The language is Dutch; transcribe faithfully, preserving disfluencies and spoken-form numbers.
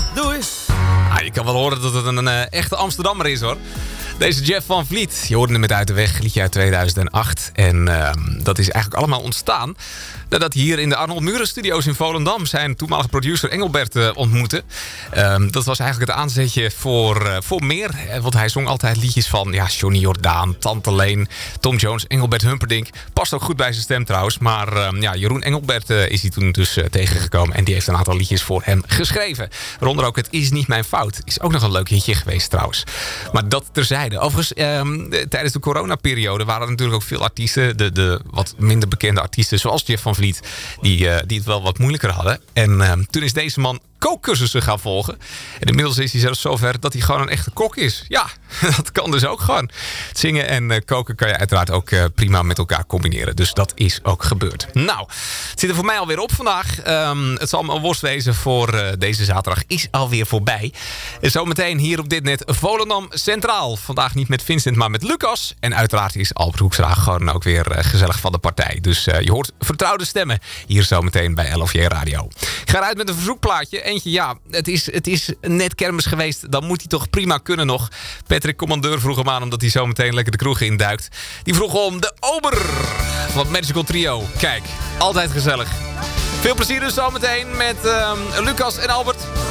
doei. Ah, je kan wel horen dat het een, een, een echte Amsterdammer is, hoor. Deze Jeff van Vliet, je hoorde hem met Uit de Weg, liedje uit tweeduizend acht. En uh, dat is eigenlijk allemaal ontstaan nadat hier in de Arnold Muren Studios in Volendam zijn toenmalige producer Engelbert uh, ontmoette. Um, dat was eigenlijk het aanzetje voor, uh, voor meer. Want hij zong altijd liedjes van ja, Johnny Jordaan, Tante Leen, Tom Jones, Engelbert Humperdinck. Past ook goed bij zijn stem trouwens. Maar uh, ja, Jeroen Engelbert uh, is hij toen dus uh, tegengekomen. En die heeft een aantal liedjes voor hem geschreven. Waaronder ook Het Is Niet Mijn Fout. Is ook nog een leuk hitje geweest trouwens. Maar dat terzijde. Overigens, um, de, tijdens de coronaperiode waren er natuurlijk ook veel artiesten. De, de wat minder bekende artiesten zoals Jeff van Vliet. Die, uh, die het wel wat moeilijker hadden. En uh, toen is deze man kookcursussen gaan volgen. En inmiddels is hij zelfs zover dat hij gewoon een echte kok is. Ja, dat kan dus ook gewoon. Zingen en uh, koken kan je uiteraard ook uh, prima met elkaar combineren. Dus dat is ook gebeurd. Nou, het zit er voor mij alweer op vandaag. Um, het zal me een worst wezen voor uh, deze zaterdag. Is alweer voorbij. En zometeen hier op dit net Volendam Centraal. Vandaag niet met Vincent, maar met Lucas. En uiteraard is Albert Hoekstra gewoon ook weer uh, gezellig van de partij. Dus uh, je hoort vertrouwde stemmen hier zometeen bij L F J Radio. Ik ga eruit met een verzoekplaatje. Eentje, ja, het is, het is net kermis geweest. Dan moet hij toch prima kunnen nog. Patrick Commandeur vroeg hem aan omdat hij zometeen lekker de kroeg induikt. Die vroeg om de Ober van het Magical Trio. Kijk, altijd gezellig. Veel plezier dus zometeen met uh, Lucas en Albert.